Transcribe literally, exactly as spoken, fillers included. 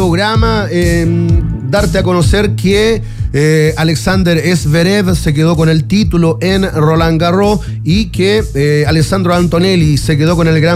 Programa, eh, darte a conocer que eh, Alexander Zverev se quedó con el título en Roland Garros y que eh, Alessandro Antonelli se quedó con el Gran